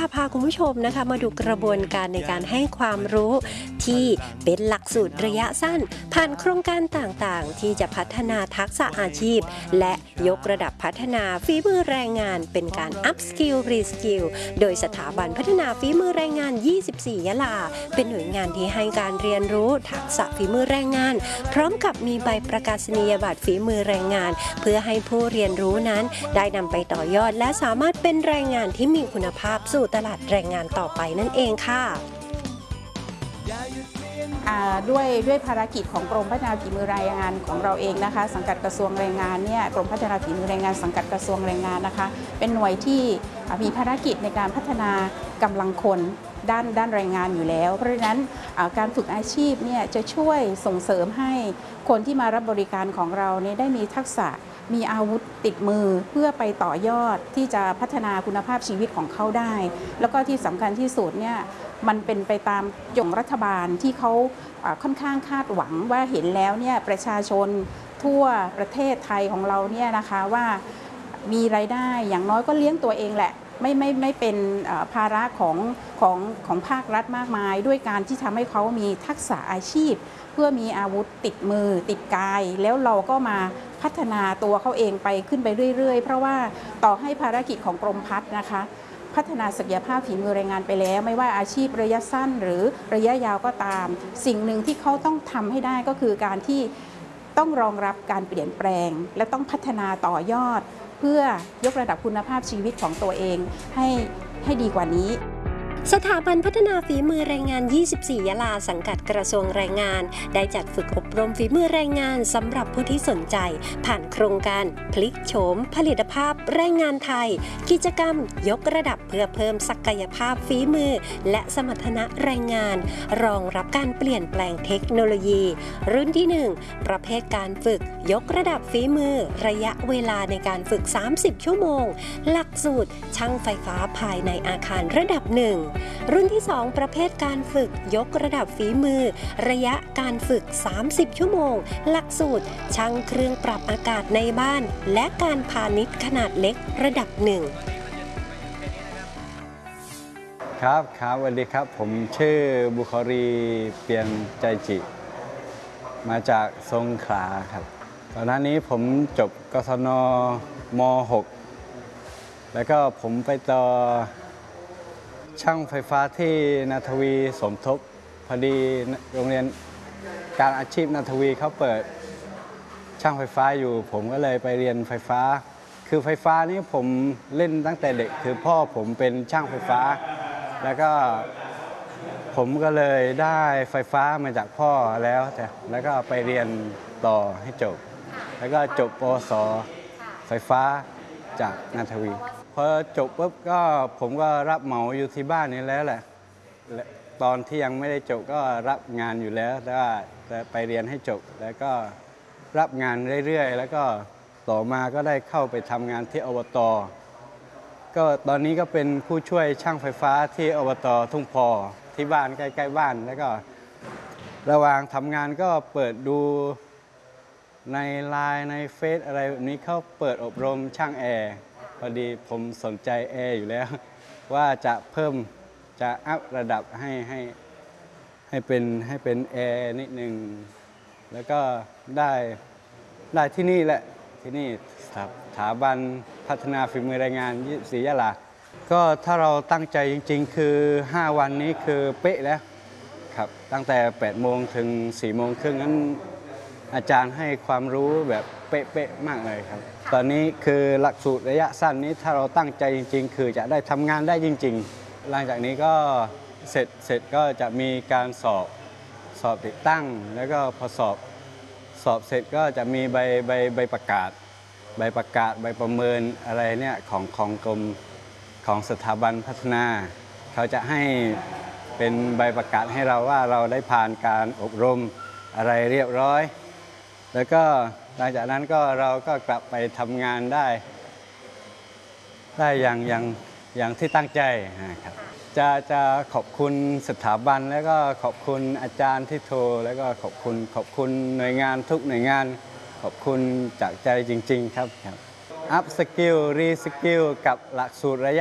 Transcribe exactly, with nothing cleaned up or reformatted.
พาคุณผู้ชมนะคะมาดูกระบวนการในการให้ความรู้ที่เป็นหลักสูตรระยะสั้นผ่านโครงการต่างๆที่จะพัฒนาทักษะอาชีพและยกระดับพัฒนาฝีมือแรงงานเป็นการ up skill re skill โดยสถาบันพัฒนาฝีมือแรงงาน ยี่สิบสี่ ยะลาเป็นหน่วยงานที่ให้การเรียนรู้ทักษะฝีมือแรงงานพร้อมกับมีใบประกาศนียบัตรฝีมือแรงงานเพื่อให้ผู้เรียนรู้นั้นได้นำไปต่อยอดและสามารถเป็นแรงงานที่มีคุณภาพสู่ตลาดแรงงานต่อไปนั่นเองค่ะด้วยด้วยภารกิจของกรมพัฒนาฝีมือแรงงานของเราเองนะคะสังกัดกระทรวงแรงงานเนี่ยกรมพัฒนาฝีมือแรงงานสังกัดกระทรวงแรงงานนะคะเป็นหน่วยที่มีภารกิจในการพัฒนากำลังคนด้านด้านแรงงานอยู่แล้วเพราะฉะนั้นการฝึกอาชีพเนี่ยจะช่วยส่งเสริมให้คนที่มารับบริการของเราเนี่ยได้มีทักษะมีอาวุธติดมือเพื่อไปต่อยอดที่จะพัฒนาคุณภาพชีวิตของเขาได้แล้วก็ที่สำคัญที่สุดเนี่ยมันเป็นไปตามจงรัฐบาลที่เขาค่อนข้างคาดหวังว่าเห็นแล้วเนี่ยประชาชนทั่วประเทศไทยของเราเนี่ยนะคะว่ามีรายได้อย่างน้อยก็เลี้ยงตัวเองแหละไม่ไม่ไม่เป็นภาระของของของภาครัฐมากมายด้วยการที่ทำให้เขามีทักษะอาชีพเพื่อมีอาวุธติดมือติดกายแล้วเราก็มาพัฒนาตัวเขาเองไปขึ้นไปเรื่อยๆเพราะว่าต่อให้ภารกิจของกรมพัฒน์นะคะพัฒนาศักยภาพฝีมือแรงงานไปแล้วไม่ว่าอาชีพระยะสั้นหรือระยะยาวก็ตามสิ่งหนึ่งที่เขาต้องทำให้ได้ก็คือการที่ต้องรองรับการเปลี่ยนแปลงและต้องพัฒนาต่อยอดเพื่อยกระดับคุณภาพชีวิตของตัวเองให้ให้ดีกว่านี้สถาบันพัฒนาฝีมือแรงงาน ยี่สิบสี่ ยะลาสังกัดกระทรวงแรงงานได้จัดฝึกอบรมฝีมือแรงงานสำหรับผู้ที่สนใจผ่านโครงการพลิกโฉมผลิตภาพแรงงานไทยกิจกรรมยกระดับเพื่อเพิ่มศักยภาพฝีมือและสมรรถนะแรงงานรองรับการเปลี่ยนแปลงเทคโนโลยีรุ่นที่หนึ่งประเภทการฝึกยกระดับฝีมือระยะเวลาในการฝึกสามสิบชั่วโมงหลักสูตรช่างไฟฟ้าภายในอาคารระดับหนึ่งรุ่นที่สองประเภทการฝึกยกระดับฝีมือระยะการฝึกสามสิบชั่วโมงหลักสูตรช่างเครื่องปรับอากาศในบ้านและการพาณิชย์ขนาดเล็กระดับหนึ่งครับครับสวัสดีครับผมชื่อบุคอรีเปียนใจจิมาจากสงขลาครับตอนนี้ผมจบกศนม หกแล้วก็ผมไปต่อช่างไฟฟ้าที่นาทวีสมทบพอดีโรงเรียนการอาชีพนาทวีเขาเปิดช่างไฟฟ้าอยู่ผมก็เลยไปเรียนไฟฟ้าคือไฟฟ้านี่ผมเล่นตั้งแต่เด็กคือพ่อผมเป็นช่างไฟฟ้าแล้วก็ผมก็เลยได้ไฟฟ้ามาจากพ่อแล้วแต่แล้วก็ไปเรียนต่อให้จบแล้วก็จบปวสไฟฟ้าจากนาทวีพอจบปุ๊บก็ผมก็รับเหมาอยู่ที่บ้านนี่แล้วแหละตอนที่ยังไม่ได้จบก็รับงานอยู่แล้วแต่ว่าไปเรียนให้จบแล้วก็รับงานเรื่อยๆแล้วก็ต่อมาก็ได้เข้าไปทำงานที่อบต.ก็ตอนนี้ก็เป็นผู้ช่วยช่างไฟฟ้าที่อบต.ทุ่งพอที่บ้านใกล้ๆบ้านแล้วก็ระหว่างทำงานก็เปิดดูในไลน์ในเฟซอะไรแบบนี้เขาเปิดอบรมช่างแอร์พอดีผมสนใจแอร์อยู่แล้วว่าจะเพิ่มจะอัพระดับให้ให้ให้เป็นให้เป็นแอร์นิดหนึ่งแล้วก็ได้ได้ที่นี่แหละที่นี่สถาบันพัฒนาฝีมือแรงงานยี่สิบสี่ ยะลาก็ถ้าเราตั้งใจจริงๆคือห้าวันนี้คือเป๊ะแล้วครับตั้งแต่แปดโมงถึงสี่โมงครึ่งนั้นอาจารย์ให้ความรู้แบบเป๊ะๆมากเลยครับตอนนี้คือหลักสูตรระยะสั้นนี้ถ้าเราตั้งใจจริงๆคือจะได้ทำงานได้จริงๆหลังจากนี้ก็เสร็จเสร็จก็จะมีการสอบสอบติดตั้งแล้วก็พอสอบสอบเสร็จก็จะมีใบใบใบประกาศใบประกาศใบประเมินอะไรเนี่ยของของกรมของสถาบันพัฒนาเขาจะให้เป็นใบประกาศให้เราว่าเราได้ผ่านการอบรมอะไรเรียบร้อยแล้วก็หลังจากนั้นก็เราก็กลับไปทำงานได้ได้อย่างอย่างอย่างที่ตั้งใจนะครับจะจะขอบคุณสถาบันแล้วก็ขอบคุณอาจารย์ที่โทรแล้วก็ขอบคุณขอบคุณหน่วยงานทุกหน่วยงานขอบคุณจากใจจริงๆครับ อัพสกิลรีสกิลกับหลักสูตรระยะ